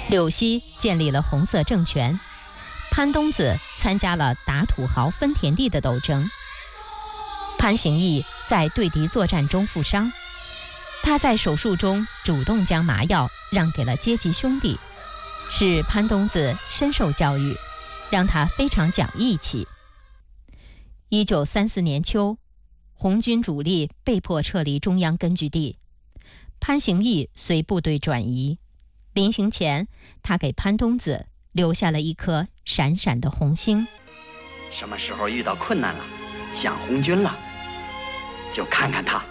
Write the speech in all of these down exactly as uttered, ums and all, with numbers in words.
柳熙建立了红色政权，潘冬子参加了打土豪分田地的斗争。潘行义在对敌作战中负伤，他在手术中主动将麻药让给了阶级兄弟，使潘冬子深受教育，让他非常讲义气。一九三四年秋，红军主力被迫撤离中央根据地，潘行义随部队转移。临行前，他给潘冬子留下了一颗闪闪的红星。 什么时候遇到困难了，想红军了，就看看他，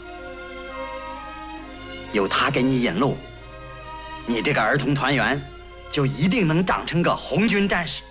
有他给你引路，你这个儿童团员就一定能长成个红军战士。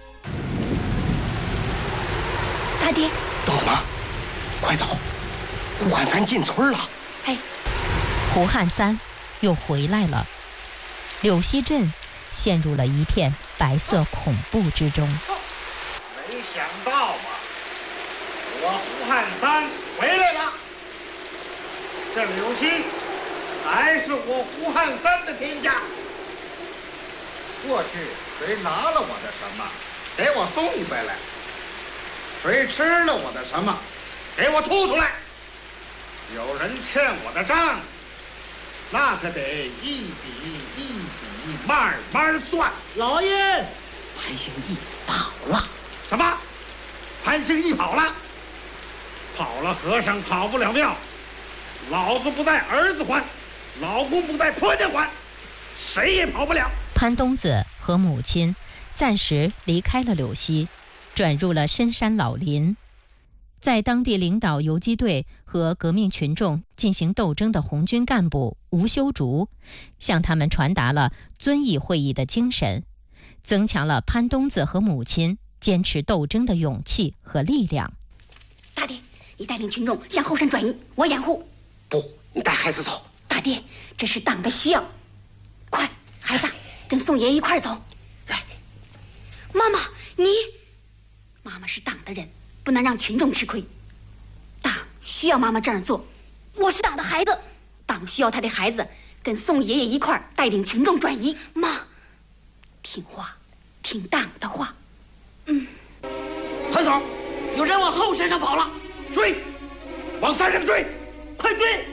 大爹， 等等，快走！胡汉三进村了。 哎， 胡汉三又回来了。柳溪镇陷入了一片白色恐怖之中。 没想到啊，我胡汉三回来了。这柳溪还是我胡汉三的天下。过去谁拿了我的什么，给我送回来；谁吃了我的什么，给我吐出来。有人欠我的账，那可得一笔一笔慢慢算。 老爷， 潘行义跑了。 什么？潘行义跑了？跑了，和尚跑不了庙。老子不带儿子还，老公不带婆家还，谁也跑不了。 潘冬子和母亲暂时离开了柳溪，转入了深山老林。在当地领导游击队和革命群众进行斗争的红军干部吴修竹，向他们传达了遵义会议的精神，增强了潘冬子和母亲坚持斗争的勇气和力量。 大爹，你带领群众向后山转移，我掩护。 不，你带孩子走。 大爹，这是党的需要。快，孩子，跟宋爷一块走。 来， 妈妈，你，妈妈是党的人，不能让群众吃亏。党需要妈妈这样做。我是党的孩子，党需要他的孩子跟宋爷爷一块带领群众转移。妈，听话，听党的话。嗯。 团总，有人往后山上跑了， 追，往山上追， 快追！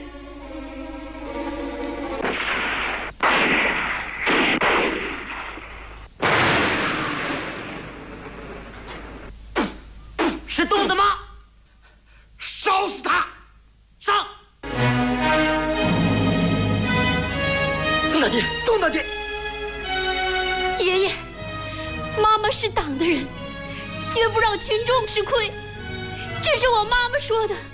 是杜子吗？ 烧死他！ 上！ 宋大爹， 宋大爹， 爷爷，妈妈是党的人，绝不让群众吃亏，这是我妈妈说的。